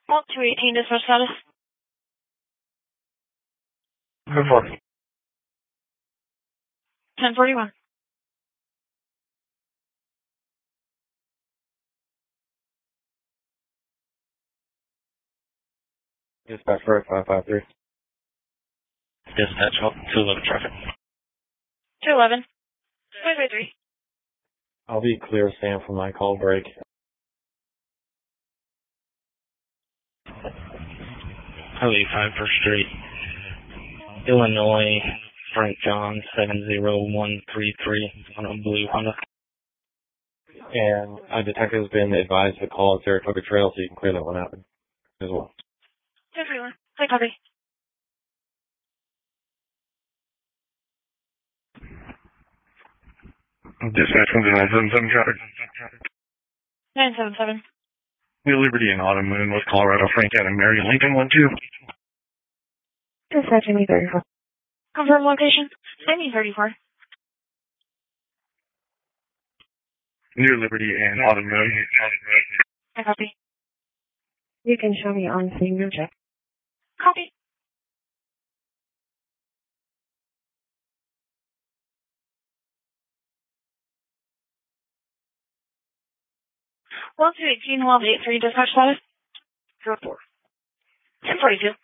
Vault 218, dispatch status. Good for 1041. Dispatch for 553. Dispatch, 211 traffic. 211. 553. I'll be clear, Sam, for my call break. Highway 5 First Street, Illinois, Frank John 70133 on a blue Honda. And a detective has been advised to call Saratoga Trail so you can clear that one out as well. 1041. Play copy. Dispatch 977 traffic. 977. New Liberty and Autumn Moon, West Colorado, Frank Adam, Mary Lincoln 12. Dispatch ME34. Confirm location. ME34. New Liberty and Autumn Moon. I copy. You can show me on finger check. Copy. Vault 218, 1283, dispatch status. 04. 1042.